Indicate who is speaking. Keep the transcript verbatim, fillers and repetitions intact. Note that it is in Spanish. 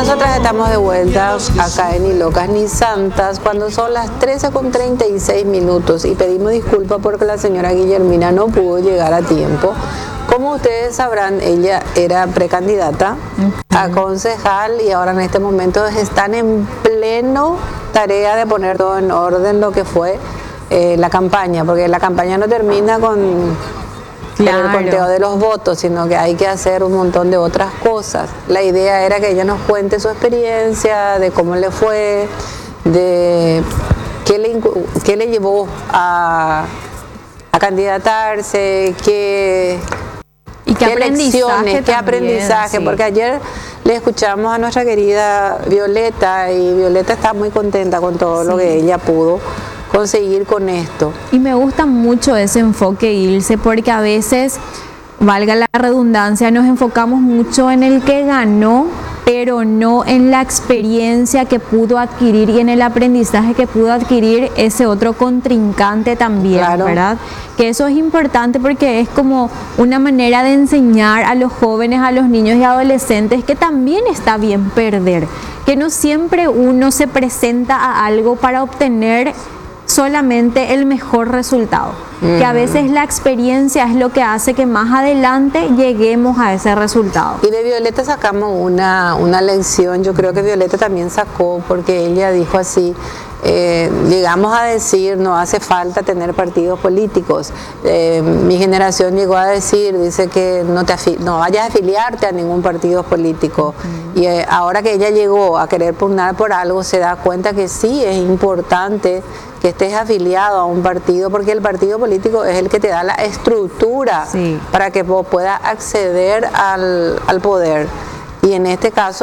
Speaker 1: Nosotras estamos de vuelta acá en Ni Locas Ni Santas cuando son las trece con treinta y seis minutos y pedimos disculpas porque la señora Guillermina no pudo llegar a tiempo. Como ustedes sabrán, ella era precandidata a concejal y ahora en este momento están en pleno tarea de poner todo en orden lo que fue eh, la campaña, porque la campaña no termina con... Claro. El conteo de los votos, sino que hay que hacer un montón de otras cosas. La idea era que ella nos cuente su experiencia, de cómo le fue, de qué le, qué le llevó a, a candidatarse, qué,
Speaker 2: y qué,
Speaker 1: qué
Speaker 2: aprendizaje
Speaker 1: lecciones, qué aprendizaje, sí. Porque ayer le escuchamos a nuestra querida Violeta y Violeta está muy contenta con todo sí. lo que ella pudo conseguir con esto.
Speaker 2: Y me gusta mucho ese enfoque, Ilse, porque a veces, valga la redundancia, nos enfocamos mucho en el que ganó, pero no en la experiencia que pudo adquirir y en el aprendizaje que pudo adquirir ese otro contrincante también, claro. ¿verdad? Que eso es importante porque es como una manera de enseñar a los jóvenes, a los niños y adolescentes que también está bien perder, que no siempre uno se presenta a algo para obtener solamente el mejor resultado, mm. que a veces la experiencia es lo que hace que más adelante lleguemos a ese resultado.
Speaker 1: Y de Violeta sacamos una, una lección, yo creo que Violeta también sacó, porque ella dijo así, eh, llegamos a decir, no hace falta tener partidos políticos. Eh, mi generación llegó a decir, dice que no, te no vayas a afiliarte a ningún partido político. Mm. Y eh, ahora que ella llegó a querer pugnar por algo, se da cuenta que sí es importante que estés afiliado a un partido, porque el partido político es el que te da la estructura sí. para que vos puedas acceder al, al poder. Y en este caso